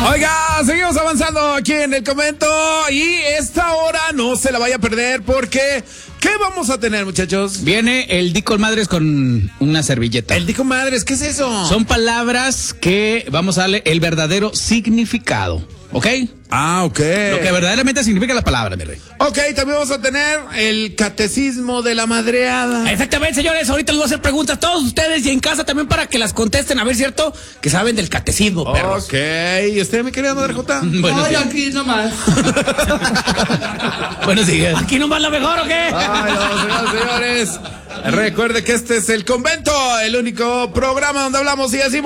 Oiga, seguimos avanzando aquí en el convento y esta hora no se la vaya a perder porque ¿qué vamos a tener, muchachos? Viene el Di con Madres con una servilleta. El Di con Madres, ¿qué es eso? Son palabras que vamos a darle el verdadero significado, ¿ok? Ah, ok. Lo que verdaderamente significa la palabra, mi rey. Ok, también vamos a tener el catecismo de la madreada. Exactamente, señores, ahorita les voy a hacer preguntas a todos ustedes y en casa también para que las contesten, a ver, ¿cierto? Que saben del catecismo, perros. Ok, ¿y usted, mi querida Madre Jota? Bueno, sí. aquí nomás. Buenos días. ¿Aquí nomás la mejor o qué? Ay, no, señores. Recuerde que este es el convento, el único programa donde hablamos y decimos